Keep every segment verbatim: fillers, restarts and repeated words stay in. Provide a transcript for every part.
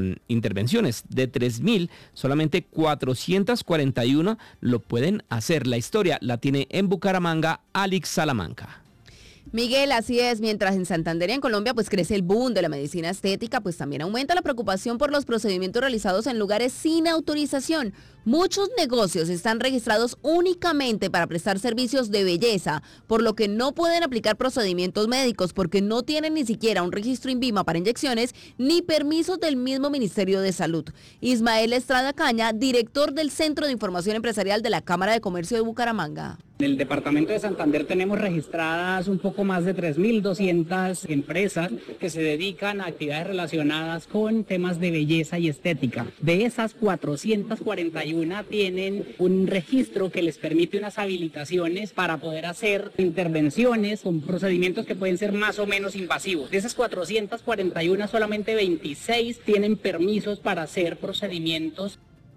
intervenciones. De tres mil, solamente cuatrocientas cuarenta y uno lo pueden hacer. La historia la tiene en Bucaramanga, Alex Salamanca. Miguel, así es, mientras en Santander y en Colombia pues crece el boom de la medicina estética, pues también aumenta la preocupación por los procedimientos realizados en lugares sin autorización. Muchos negocios están registrados únicamente para prestar servicios de belleza, por lo que no pueden aplicar procedimientos médicos porque no tienen ni siquiera un registro INVIMA para inyecciones ni permisos del mismo Ministerio de Salud. Ismael Estrada Caña, director del Centro de Información Empresarial de la Cámara de Comercio de Bucaramanga. En el departamento de Santander tenemos registradas un poco más de tres mil doscientas empresas que se dedican a actividades relacionadas con temas de belleza y estética. De esas, cuatrocientas cuarenta y uno tienen un registro que les permite unas habilitaciones para poder hacer intervenciones con procedimientos que pueden ser más o menos invasivos. De esas cuatrocientas cuarenta y uno, solamente veintiséis tienen permisos para hacer procedimientos.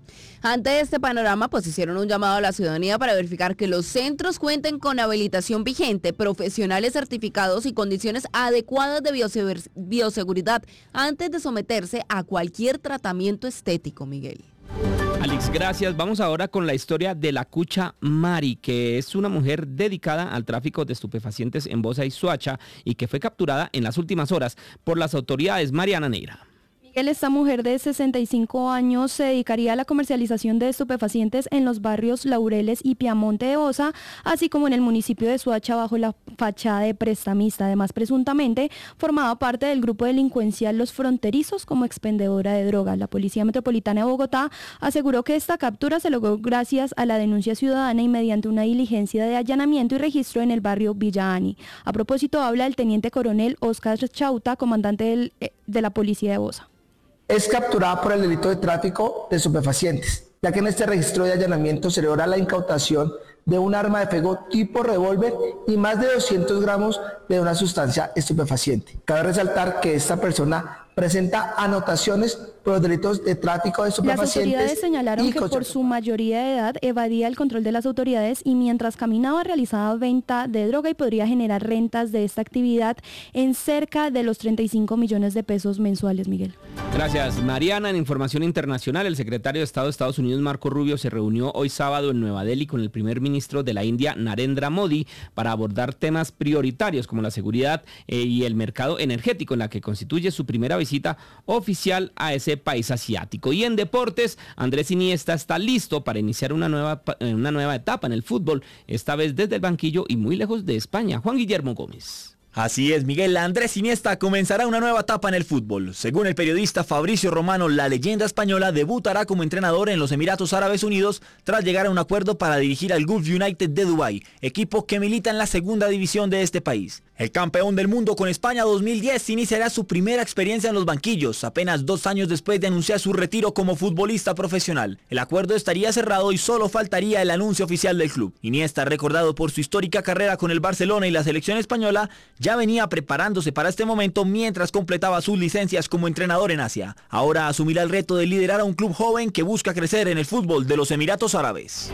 Ante este panorama, pues hicieron un llamado a la ciudadanía para verificar que los centros cuenten con habilitación vigente, profesionales certificados y condiciones adecuadas de bioseguridad antes de someterse a cualquier tratamiento estético, Miguel. Alex, gracias. Vamos ahora con la historia de la Cucha Mari, que es una mujer dedicada al tráfico de estupefacientes en Bosa y Soacha y que fue capturada en las últimas horas por las autoridades. Mariana Neira. Esta mujer de sesenta y cinco años se dedicaría a la comercialización de estupefacientes en los barrios Laureles y Piamonte de Bosa, así como en el municipio de Soacha bajo la fachada de prestamista. Además, presuntamente formaba parte del grupo delincuencial Los Fronterizos como expendedora de drogas. La Policía Metropolitana de Bogotá aseguró que esta captura se logró gracias a la denuncia ciudadana y mediante una diligencia de allanamiento y registro en el barrio Villa Ani. A propósito, habla el teniente coronel Oscar Chauta, comandante del, de la Policía de Bosa. Es capturada por el delito de tráfico de estupefacientes, ya que en este registro de allanamiento se logra la incautación de un arma de fuego tipo revólver y más de doscientos gramos de una sustancia estupefaciente. Cabe resaltar que esta persona presenta anotaciones por los delitos de tráfico de estupefacientes. Las autoridades señalaron que por su mayoría de edad evadía el control de las autoridades y mientras caminaba realizaba venta de droga y podría generar rentas de esta actividad en cerca de los treinta y cinco millones de pesos mensuales, Miguel. Gracias, Mariana. En información internacional, el secretario de Estado de Estados Unidos, Marco Rubio, se reunió hoy sábado en Nueva Delhi con el primer ministro de la India, Narendra Modi, para abordar temas prioritarios como la seguridad eh, y el mercado energético, en la que constituye su primera visita oficial a ese país asiático. Y en deportes, Andrés Iniesta está listo para iniciar una nueva, una nueva etapa en el fútbol, esta vez desde el banquillo y muy lejos de España. Juan Guillermo Gómez. Así es, Miguel. Andrés Iniesta comenzará una nueva etapa en el fútbol. Según el periodista Fabricio Romano, la leyenda española debutará como entrenador en los Emiratos Árabes Unidos tras llegar a un acuerdo para dirigir al Gulf United de Dubái, equipo que milita en la segunda división de este país. El campeón del mundo con España dos mil diez iniciará su primera experiencia en los banquillos, apenas dos años después de anunciar su retiro como futbolista profesional. El acuerdo estaría cerrado y solo faltaría el anuncio oficial del club. Iniesta, recordado por su histórica carrera con el Barcelona y la selección española, ya venía preparándose para este momento mientras completaba sus licencias como entrenador en Asia. Ahora asumirá el reto de liderar a un club joven que busca crecer en el fútbol de los Emiratos Árabes.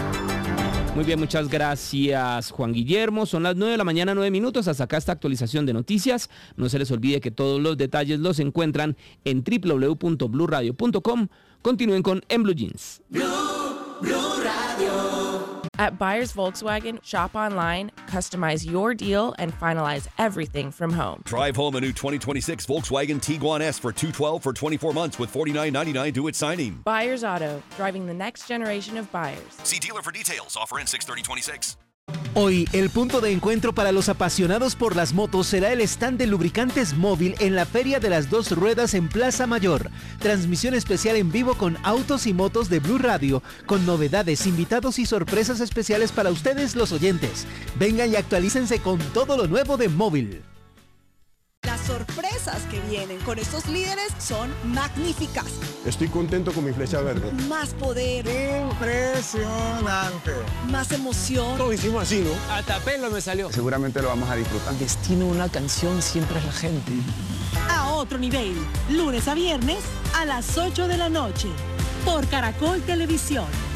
Muy bien, muchas gracias, Juan Guillermo. Son las nueve de la mañana, nueve minutos. Hasta acá esta actualización de noticias. No se les olvide que todos los detalles los encuentran en doble u doble u doble u punto blue radio punto com. Continúen con En Blue Jeans. Blue, Blue Radio. At Buyers Volkswagen, shop online, customize your deal, and finalize everything from home. Drive home a new twenty twenty-six Volkswagen Tiguan S for two hundred twelve for twenty-four months with forty-nine ninety-nine due at signing. Buyers Auto, driving the next generation of buyers. See dealer for details. Offer in six thirty twenty-six. Hoy, el punto de encuentro para los apasionados por las motos será el stand de lubricantes móvil en la Feria de las Dos Ruedas en Plaza Mayor. Transmisión especial en vivo con autos y motos de Blue Radio, con novedades, invitados y sorpresas especiales para ustedes los oyentes. Vengan y actualícense con todo lo nuevo de móvil. Las sorpresas que vienen con estos líderes son magníficas. Estoy contento con mi flecha verde. Más poder. Impresionante. Más emoción. Todo hicimos así, ¿no? Hasta pelo me salió. Seguramente lo vamos a disfrutar. El destino de una canción siempre es la gente. A otro nivel. Lunes a viernes a las ocho de la noche. Por Caracol Televisión.